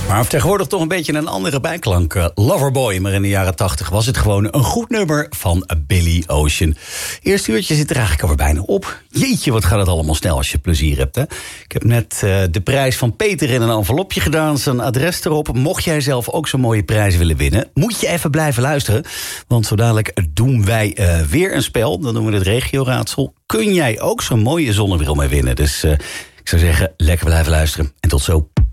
Maar tegenwoordig toch een beetje een andere bijklank. Loverboy, maar in de jaren 80 was het gewoon een goed nummer van Billy Ocean. Eerste uurtje zit er eigenlijk alweer bijna op. Jeetje, wat gaat het allemaal snel als je plezier hebt, hè? Ik heb net de prijs van Peter in een envelopje gedaan, zijn adres erop. Mocht jij zelf ook zo'n mooie prijs willen winnen, moet je even blijven luisteren. Want zo dadelijk doen wij weer een spel. Dan doen we het regioraadsel. Kun jij ook zo'n mooie zonnebril mee winnen? Dus ik zou zeggen, lekker blijven luisteren. En tot zo.